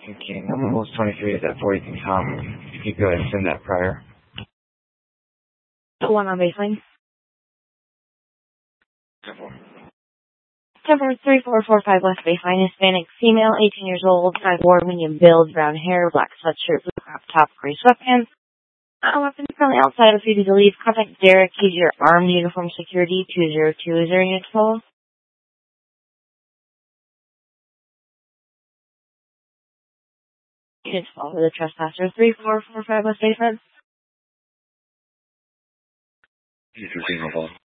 thinking almost 23 is that 40 can come. If you go ahead and send that prior. The one on baseline. 3445 West Baseline, Hispanic, female, 18 years old, 5'4", medium build, brown hair, black sweatshirt, blue crop top, gray sweatpants. Weapons currently outside of duty to leave. Contact Derek. He's your armed uniform security. 202 is there unit 12. Unit 12 for the trespasser. 3445 West Baseline. He's receiving a call.